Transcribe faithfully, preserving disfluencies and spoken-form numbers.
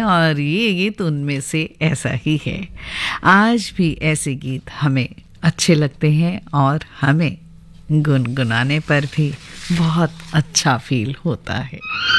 और ये गीत उनमें से ऐसा ही है। आज भी ऐसे गीत हमें अच्छे लगते हैं और हमें गुनगुनाने पर भी बहुत अच्छा फील होता है।